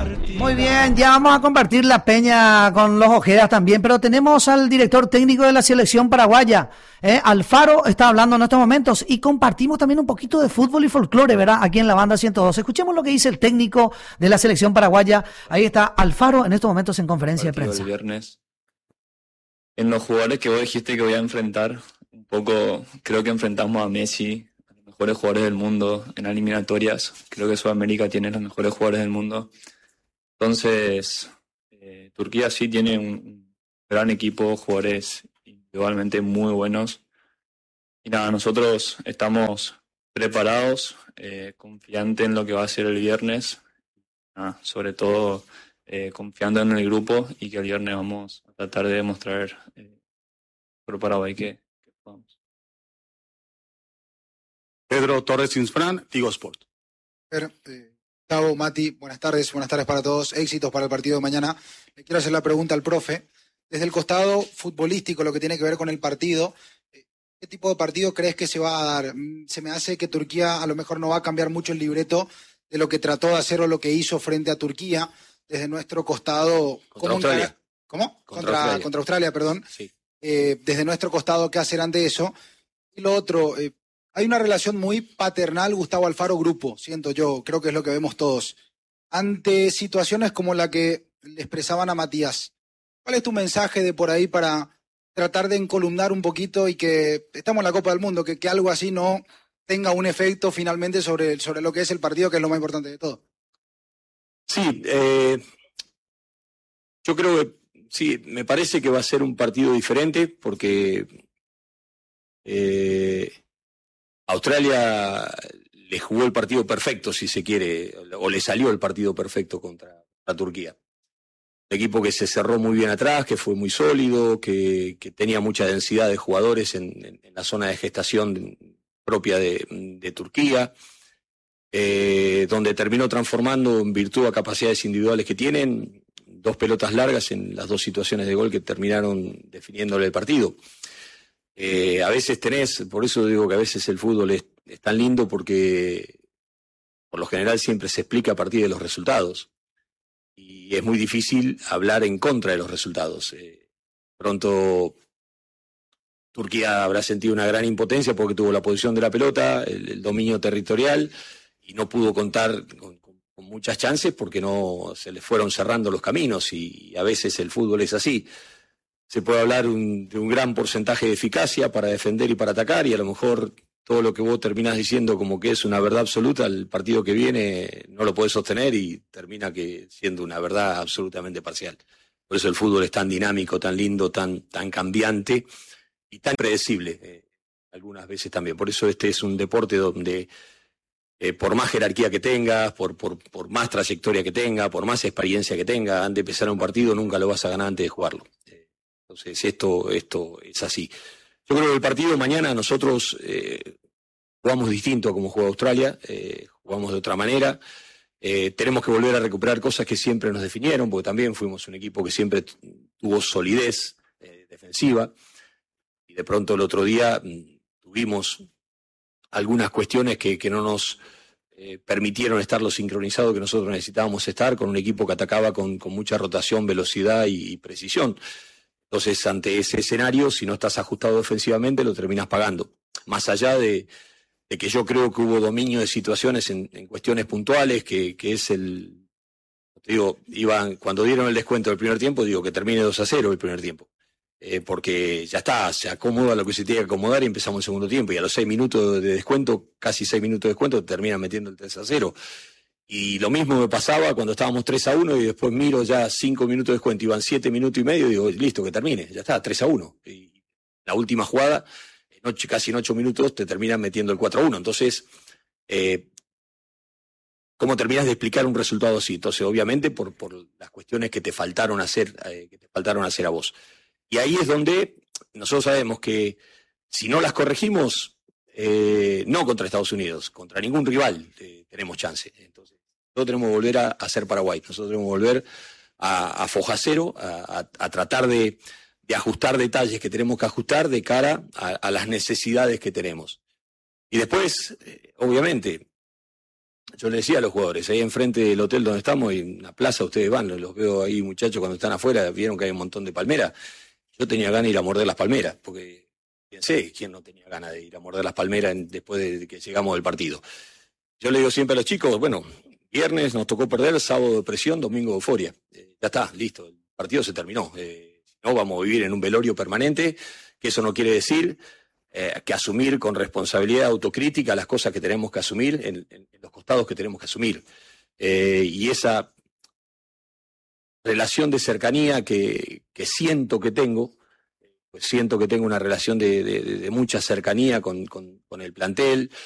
Muy bien, ya vamos a compartir la peña con los Ojeras también, pero tenemos al director técnico de la selección paraguaya, Alfaro, está hablando en estos momentos y compartimos también un poquito de fútbol y folclore, ¿verdad? Aquí en la banda 102. Escuchemos lo que dice el técnico de la selección paraguaya. Ahí está Alfaro en estos momentos en conferencia de prensa. El viernes. En los jugadores que vos dijiste que voy a enfrentar, un poco creo que enfrentamos a Messi, a los mejores jugadores del mundo en eliminatorias. Creo que Sudamérica tiene los mejores jugadores del mundo. Entonces, Turquía sí tiene un gran equipo, jugadores individualmente muy buenos. Y nada, nosotros estamos preparados, confiantes en lo que va a ser el viernes. Sobre todo confiando en el grupo y que el viernes vamos a tratar de demostrar por Paraguay que podamos. Pedro Torres Insfran, Tigo Sport. Gustavo, Mati, buenas tardes para todos, éxitos para el partido de mañana. Le quiero hacer la pregunta al profe, desde el costado futbolístico, lo que tiene que ver con el partido, ¿qué tipo de partido crees que se va a dar? Se me hace que Turquía a lo mejor no va a cambiar mucho el libreto de lo que trató de hacer o lo que hizo frente a Turquía, desde nuestro costado... Contra Australia. ¿Cómo? Contra Australia, perdón. Sí. Desde nuestro costado, ¿qué hacer ante eso? Y lo otro... hay una relación muy paternal Gustavo Alfaro-Grupo, siento yo, creo que es lo que vemos todos. Ante situaciones como la que le expresaban a Matías, ¿cuál es tu mensaje de por ahí para tratar de encolumnar un poquito y que estamos en la Copa del Mundo, que algo así no tenga un efecto finalmente sobre lo que es el partido, que es lo más importante de todo? Sí, yo creo que sí, me parece que va a ser un partido diferente porque Australia le jugó el partido perfecto, si se quiere, o le salió el partido perfecto contra Turquía. Un equipo que se cerró muy bien atrás, que fue muy sólido, que tenía mucha densidad de jugadores en la zona de gestación propia de Turquía, donde terminó transformando en virtud a capacidades individuales que tienen, dos pelotas largas en las dos situaciones de gol que terminaron definiéndole el partido. A veces por eso digo que a veces el fútbol es tan lindo porque por lo general siempre se explica a partir de los resultados y es muy difícil hablar en contra de los resultados. Pronto Turquía habrá sentido una gran impotencia porque tuvo la posición de la pelota, el dominio territorial y no pudo contar con muchas chances porque no se les fueron cerrando los caminos y a veces el fútbol es así. Se puede hablar de un gran porcentaje de eficacia para defender y para atacar y a lo mejor todo lo que vos terminás diciendo como que es una verdad absoluta, el partido que viene no lo podés sostener y termina siendo una verdad absolutamente parcial. Por eso el fútbol es tan dinámico, tan lindo, tan cambiante y tan predecible algunas veces también. Por eso este es un deporte donde por más jerarquía que tengas, por más trayectoria que tenga, por más experiencia que tenga, antes de empezar un partido nunca lo vas a ganar antes de jugarlo. Entonces esto es así. Yo creo que el partido de mañana nosotros jugamos distinto a como juega Australia, jugamos de otra manera. Tenemos que volver a recuperar cosas que siempre nos definieron, porque también fuimos un equipo que siempre tuvo solidez defensiva. Y de pronto el otro día tuvimos algunas cuestiones que no nos permitieron estar lo sincronizado que nosotros necesitábamos estar, con un equipo que atacaba con mucha rotación, velocidad y precisión. Entonces, ante ese escenario, si no estás ajustado defensivamente, lo terminas pagando. Más allá de que yo creo que hubo dominio de situaciones en cuestiones puntuales, que es cuando dieron el descuento del primer tiempo, digo que termine 2-0 el primer tiempo. Porque ya está, se acomoda lo que se tiene que acomodar y empezamos el segundo tiempo. Y a los 6 minutos de descuento, casi 6 minutos de descuento, terminan metiendo el 3-0. Y lo mismo me pasaba cuando estábamos 3-1 y después miro ya 5 minutos de descuento, iban 7 minutos y medio y digo, listo, que termine, ya está, 3-1. Y la última jugada, casi en 8 minutos, te terminan metiendo el 4-1. Entonces, ¿cómo terminas de explicar un resultado así? Entonces, obviamente, por las cuestiones que te faltaron hacer a vos. Y ahí es donde nosotros sabemos que si no las corregimos, no contra Estados Unidos, contra ningún rival tenemos chance. Entonces, nosotros tenemos que volver a ser Paraguay, nosotros tenemos que volver a foja cero, a tratar de ajustar detalles que tenemos que ajustar de cara a las necesidades que tenemos. Y después, obviamente, Yo le decía a los jugadores, ahí enfrente del hotel donde estamos, y en la plaza ustedes van, los veo ahí muchachos cuando están afuera, vieron que hay un montón de palmeras. Yo tenía ganas de ir a morder las palmeras, porque pensé, ¿quién no tenía ganas de ir a morder las palmeras después de que llegamos del partido? Yo le digo siempre a los chicos, bueno, viernes nos tocó perder, sábado depresión, domingo euforia. Ya está, listo, el partido se terminó. No vamos a vivir en un velorio permanente, que eso no quiere decir que asumir con responsabilidad autocrítica las cosas que tenemos que asumir, en los costados que tenemos que asumir. Y esa relación de cercanía que siento que tengo, pues siento que tengo una relación de mucha cercanía con el plantel,